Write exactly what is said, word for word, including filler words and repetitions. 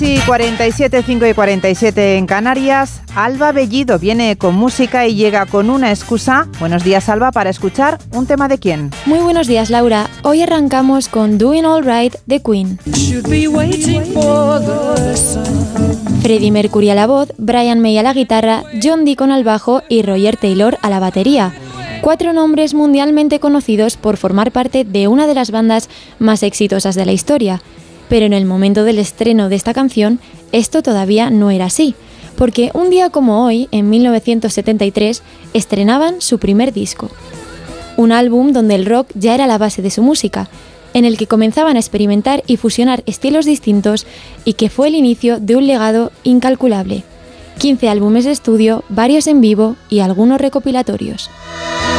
Sí, cuarenta y siete, cinco y cuarenta y siete en Canarias. Alba Bellido viene con música y llega con una excusa. Buenos días, Alba, para escuchar un tema de quién. Muy buenos días, Laura. Hoy arrancamos con Doing All Right de Queen. Freddie Mercury a la voz, Brian May a la guitarra, John Deacon al bajo y Roger Taylor a la batería. Cuatro nombres mundialmente conocidos por formar parte de una de las bandas más exitosas de la historia. Pero en el momento del estreno de esta canción, esto todavía no era así, porque un día como hoy, en mil novecientos setenta y tres, estrenaban su primer disco. Un álbum donde el rock ya era la base de su música, en el que comenzaban a experimentar y fusionar estilos distintos y que fue el inicio de un legado incalculable. quince álbumes de estudio, varios en vivo y algunos recopilatorios.